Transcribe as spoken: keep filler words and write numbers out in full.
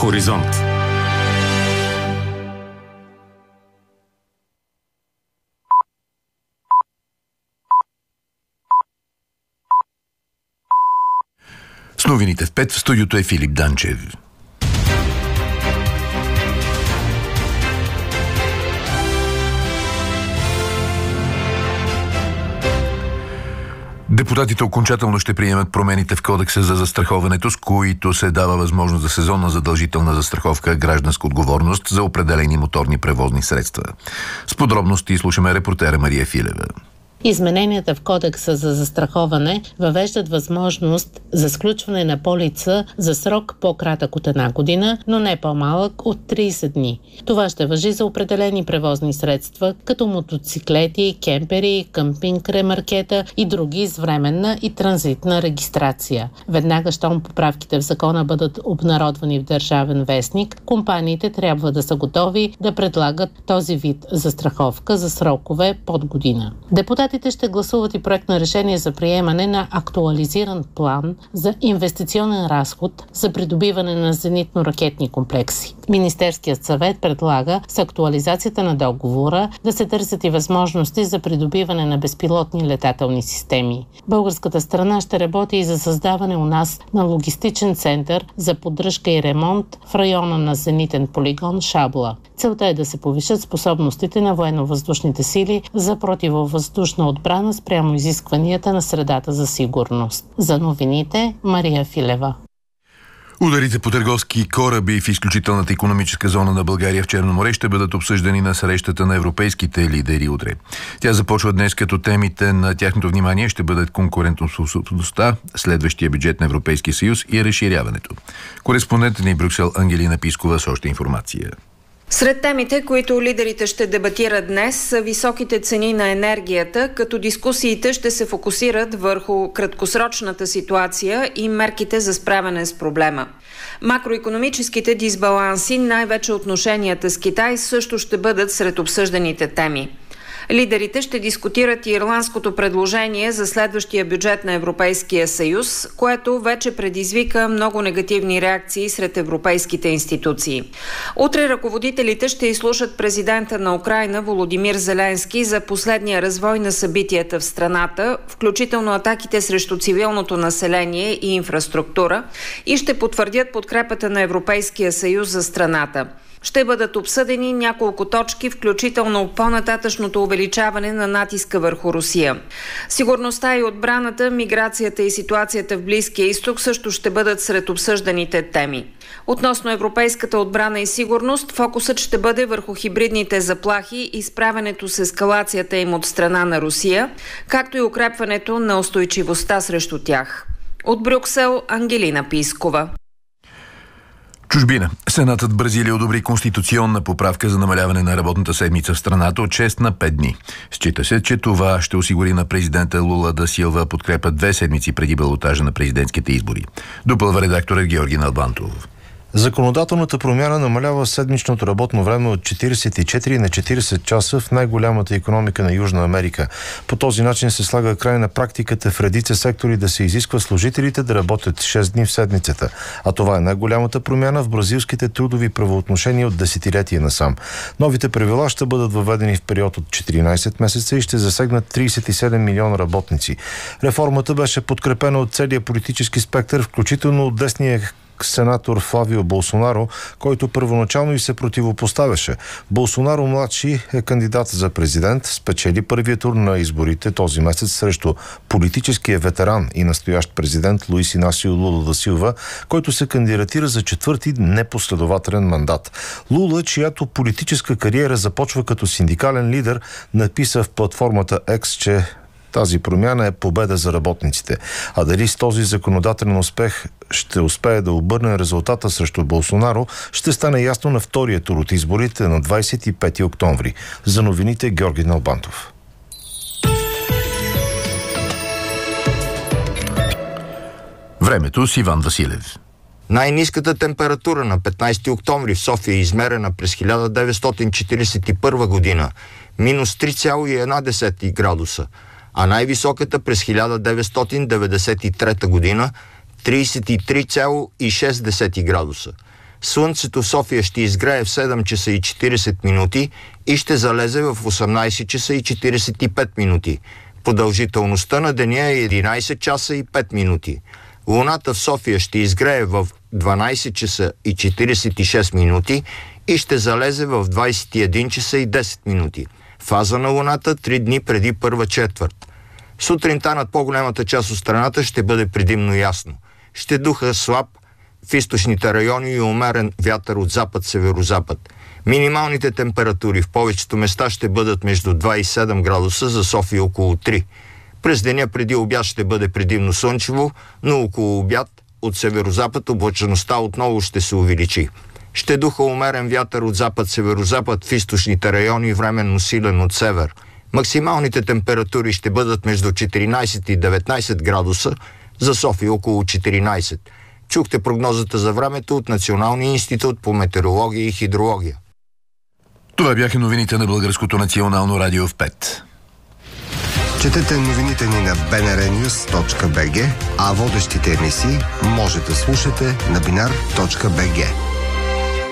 Хоризонт. С новините в пет в студиото е Филип Данчев. Депутатите окончателно ще приемат промените в Кодекса за застраховането, с които се дава възможност за сезонна задължителна застраховка гражданска отговорност за определени моторни превозни средства. С подробности слушаме репортера Мария Филева. Измененията в Кодекса за застраховане въвеждат възможност за сключване на полица за срок по-кратък от една година, но не по-малък от трийсет дни. Това ще важи за определени превозни средства, като мотоциклети, кемпери, къмпинг ремаркета и други с временна и транзитна регистрация. Веднага, щом поправките в закона бъдат обнародвани в Държавен вестник, компаниите трябва да са готови да предлагат този вид застраховка за срокове под година. Депутатите ще гласуват и проект на решение за приемане на актуализиран план за инвестиционен разход за придобиване на зенитно-ракетни комплекси. Министерският съвет предлага с актуализацията на договора да се търсят и възможности за придобиване на безпилотни летателни системи. Българската страна ще работи и за създаване у нас на логистичен център за поддръжка и ремонт в района на зенитен полигон Шабла. Целта е да се повишат способностите на военно-въздушните сили за противовъздушна отбрана спрямо изискванията на средата за сигурност. За новините Мария Филева. Ударите по търговски кораби в изключителната икономическа зона на България в Черно море ще бъдат обсъждани на срещата на европейските лидери утре. Тя започва днес, като темите на тяхното внимание ще бъдат конкурентоспособността, следващия бюджет на Европейския съюз и разширяването. Кореспондентът ни в Брюксел Ангелина Пискова с още информация. Сред темите, които лидерите ще дебатират днес, са високите цени на енергията, като дискусиите ще се фокусират върху краткосрочната ситуация и мерките за справяне с проблема. Макроикономическите дисбаланси, най-вече отношенията с Китай, също ще бъдат сред обсъжданите теми. Лидерите ще дискутират и ирландското предложение за следващия бюджет на Европейския съюз, което вече предизвика много негативни реакции сред европейските институции. Утре ръководителите ще изслушат президента на Украйна Володимир Зеленски за последния развой на събитията в страната, включително атаките срещу цивилното население и инфраструктура, и ще потвърдят подкрепата на Европейския съюз за страната. Ще бъдат обсъдени няколко точки, включително по-нататъчното увеличаване на натиска върху Русия. Сигурността и отбраната, миграцията и ситуацията в Близкия изток също ще бъдат сред обсъжданите теми. Относно европейската отбрана и сигурност, фокусът ще бъде върху хибридните заплахи и справянето с ескалацията им от страна на Русия, както и укрепването на устойчивостта срещу тях. От Брюксел, Ангелина Пискова. Чужбина. Сенатът в Бразилия одобри конституционна поправка за намаляване на работната седмица в страната от шест на пет дни. Счита се, че това ще осигури на президента Лула да Силва подкрепа две седмици преди балотажа на президентските избори. Допълва редакторът Георги Налбантов. Законодателната промяна намалява седмичното работно време от четирийсет и четири на четирийсет часа в най-голямата икономика на Южна Америка. По този начин се слага край на практиката в редица сектори да се изисква служителите да работят шест дни в седмицата. А това е най-голямата промяна в бразилските трудови правоотношения от десетилетия насам. Новите правила ще бъдат въведени в период от четиринайсет месеца и ще засегнат трийсет и седем милиона работници. Реформата беше подкрепена от целия политически спектър, включително от десния сенатор Флавио Болсонаро, който първоначално и се противопоставяше. Болсонаро младши е кандидат за президент, спечели първия тур на изборите този месец срещу политическия ветеран и настоящ президент Луис Инасио Лула да Силва, който се кандидатира за четвърти непоследователен мандат. Лула, чиято политическа кариера започва като синдикален лидер, написа в платформата X, че тази промяна е победа за работниците. А дали с този законодателен успех ще успее да обърне резултата срещу Болсонаро, ще стане ясно на втория тур от изборите на двайсет и пети октомври. За новините Георги Налбантов. Времето с Иван Василев. Най-ниската температура на петнайсети октомври в София е измерена през хиляда деветстотин четирийсет и първа година – минус три цяло и една десета градуса, а най-високата през хиляда деветстотин деветдесет и трета година – трийсет и три цяло и шест десети градуса. Слънцето в София ще изгрее в седем часа и четирийсет минути и ще залезе в осемнайсет часа и четирийсет и пет минути. Продължителността на деня е единайсет часа и пет минути. Луната в София ще изгрее в дванайсет часа и четирийсет и шест минути и ще залезе в двайсет и един часа и десет минути. Фаза на Луната три дни преди първа четвърт. Сутринта над по-голямата част от страната ще бъде предимно ясно. Ще духа слаб в източните райони и умерен вятър от запад-северозапад. Минималните температури в повечето места ще бъдат между два и седем градуса, за София около три. През деня преди обяд ще бъде предимно слънчево, но около обяд от северозапад облачността отново ще се увеличи. Ще духа умерен вятър от запад-северозапад в източните райони, временно силен от север. Максималните температури ще бъдат между четиринайсет и деветнайсет градуса, за София около четиринайсет. Чухте прогнозата за времето от Националния институт по метеорология и хидрология. Това бяха новините на Българското национално радио в пет. Четете новините ни на би ен ар нюз точка би джи, а водещите емисии може да слушате на бинар точка би джи.